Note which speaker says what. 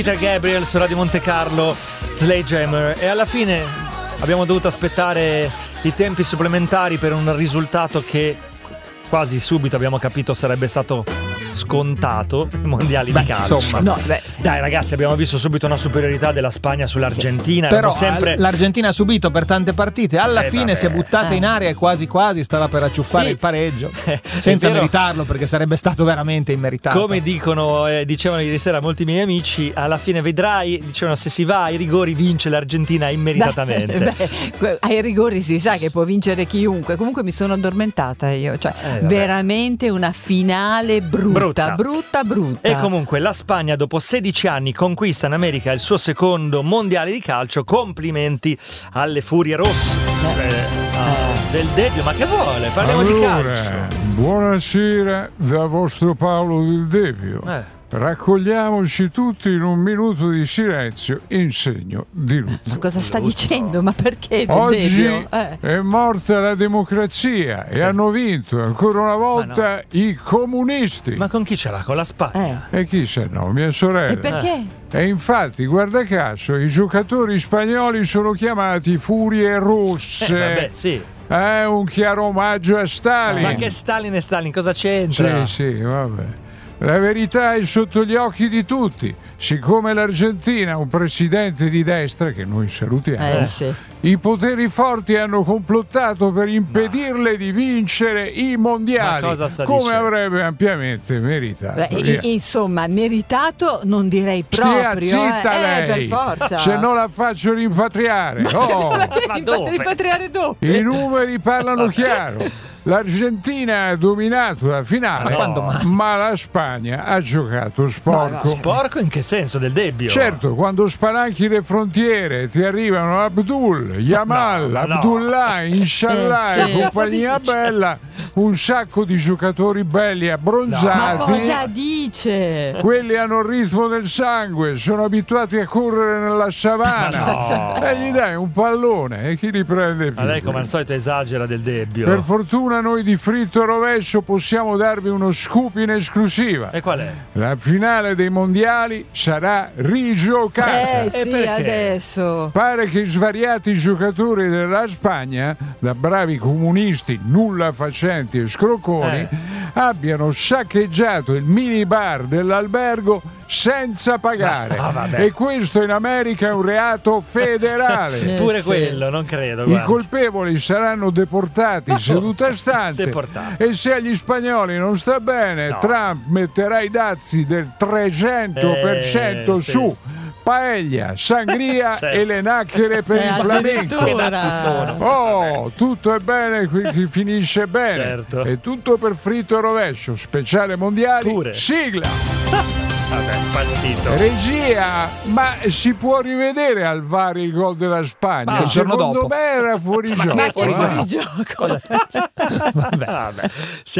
Speaker 1: Peter Gabriel su Radio Monte Carlo, Sledgehammer, e alla fine abbiamo dovuto aspettare i tempi supplementari per un risultato che quasi subito abbiamo capito sarebbe stato scontato, i mondiali di calcio.
Speaker 2: Insomma,
Speaker 1: dai ragazzi, abbiamo visto subito una superiorità della Spagna sull'Argentina.
Speaker 2: Però
Speaker 1: sempre...
Speaker 2: l'Argentina ha subito per tante partite, alla fine si è buttata in aria e quasi stava per acciuffare il pareggio, senza meritarlo, perché sarebbe stato veramente immeritato.
Speaker 1: Come dicevano ieri sera molti miei amici, alla fine vedrai, dicevano, se si va ai rigori vince l'Argentina immeritatamente.
Speaker 3: Ai rigori si sa che può vincere chiunque. Comunque mi sono addormentata io, veramente una finale brutta.
Speaker 1: E comunque la Spagna dopo 16 anni conquista in America il suo secondo mondiale di calcio. Complimenti alle Furie Rosse del Debbio. Ma che vuole? Parliamo di calcio.
Speaker 4: Buonasera da vostro Paolo Del Debbio. Raccogliamoci tutti in un minuto di silenzio in segno di lutto.
Speaker 3: Ma cosa sta dicendo? Ma perché?
Speaker 4: Oggi è morta la democrazia e hanno vinto ancora una volta i comunisti.
Speaker 1: Ma con chi ce l'ha? Con la Spagna?
Speaker 4: E chi se no? Mia sorella.
Speaker 3: E perché?
Speaker 4: E infatti, guarda caso, i giocatori spagnoli sono chiamati Furie Rosse.
Speaker 1: Vabbè, sì.
Speaker 4: È un chiaro omaggio a Stalin.
Speaker 1: Ma che Stalin e Stalin? Cosa c'entra?
Speaker 4: Sì, vabbè. La verità è sotto gli occhi di tutti. Siccome l'Argentina ha un presidente di destra, che noi salutiamo, i poteri forti hanno complottato per impedirle di vincere i mondiali, come avrebbe ampiamente meritato.
Speaker 3: Insomma, meritato non direi proprio.
Speaker 4: Stia zitta lei,
Speaker 3: per forza.
Speaker 4: se no la faccio rimpatriare.
Speaker 3: Rimpatriare dove?
Speaker 4: I numeri parlano chiaro. L'Argentina ha dominato la finale, ma la Spagna ha giocato sporco.
Speaker 1: Sporco in che senso? Del Debbio?
Speaker 4: Certo, quando spalanchi le frontiere ti arrivano Abdul, Yamal, Abdullah, Inshallah e compagnia bella, un sacco di giocatori belli abbronzati.
Speaker 3: Ma cosa dice?
Speaker 4: Quelli hanno il ritmo del sangue, sono abituati a correre nella savana. E gli dai un pallone e chi li prende più?
Speaker 1: Ma lei come al solito esagera, Del Debbio.
Speaker 4: Per fortuna noi di Fritto Rovescio possiamo darvi uno scoop in esclusiva.
Speaker 1: E qual è?
Speaker 4: La finale dei mondiali sarà rigiocata.
Speaker 3: Sì, adesso.
Speaker 4: Pare che svariati giocatori della Spagna, da bravi comunisti nulla facenti e scrocconi, abbiano saccheggiato il minibar dell'albergo senza pagare. E questo in America è un reato federale.
Speaker 1: Pure quello, non credo.
Speaker 4: I colpevoli saranno deportati seduta stante. E se agli spagnoli non sta bene, Trump metterà i dazi del 300% su paella, sangria e le nacchere per il flamenco.
Speaker 1: Che dazi sono?
Speaker 4: Tutto è bene qui finisce bene.
Speaker 1: Certo.
Speaker 4: E tutto per Fritto Rovescio, speciale mondiali.
Speaker 1: Pure.
Speaker 4: Sigla.
Speaker 1: Vabbè, impazzito.
Speaker 4: Regia, ma si può rivedere al VAR il gol della Spagna?
Speaker 2: Il giorno dopo.
Speaker 4: Secondo me era fuori gioco.
Speaker 3: Ma che fuori gioco?
Speaker 1: Vabbè.